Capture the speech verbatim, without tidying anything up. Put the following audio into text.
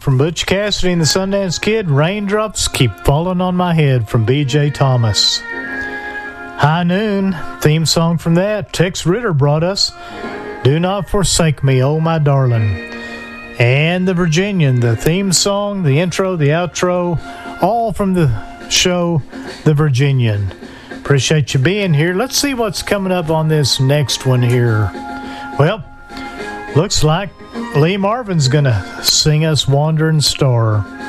from Butch Cassidy and the Sundance Kid. Raindrops Keep Falling on My Head from B J Thomas. High Noon, theme song from that. Tex Ritter brought us Do Not Forsake Me, Oh My Darling. And the Virginian, the theme song, the intro, the outro, all from the show The Virginian. Appreciate you being here. Let's see what's coming up on this next one here. Well, looks like Lee Marvin's going to sing us Wandering Star.